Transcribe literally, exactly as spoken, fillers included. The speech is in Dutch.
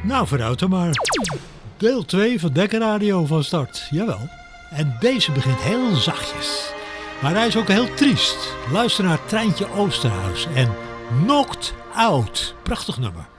Nou, vooruit dan maar. Deel twee van Dekkerradio van start, jawel. En deze begint heel zachtjes. Maar hij is ook heel triest. Luister naar Treintje Oosterhuis en Knocked Out. Prachtig nummer.